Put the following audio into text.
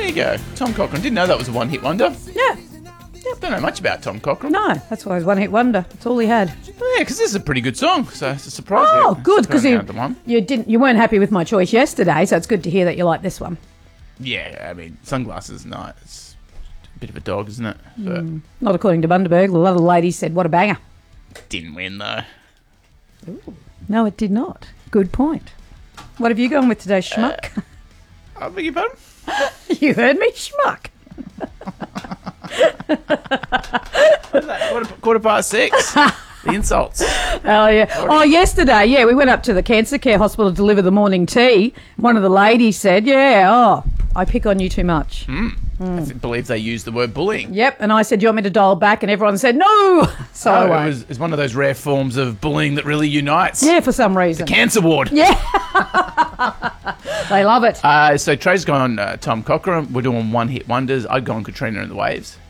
you go. Tom Cochrane. Didn't know that was a one-hit wonder. Yeah. Don't know much about Tom Cochrane. No, that's why he's one-hit wonder. That's all he had. Oh, yeah, because this is a pretty good song, so it's a surprise. Oh, good, because one. you weren't happy with my choice yesterday, so it's good to hear that you like this one. Yeah, I mean, Sunglasses Night. It's a bit of a dog, isn't it? But Not according to Bundaberg. A lot of the ladies said, what a banger. didn't win, though. Ooh. No, it did not. Good point. What have you gone with today, schmuck? I beg your pardon? You heard me, schmuck. What is that? Quarter past 6? The insults. Oh, yeah. Oh, yesterday, we went up to the cancer care hospital to deliver the morning tea. One of the ladies said, I pick on you too much. I believe they used the word bullying. Yep, and I said, do you want me to dial back? And everyone said, no! So I won't. It was one of those rare forms of bullying that really unites. Yeah, for some reason. Cancer ward. Yeah. They love it. So Trey's gone Tom Cochrane. We're doing one-hit wonders. I've gone Katrina and the Waves.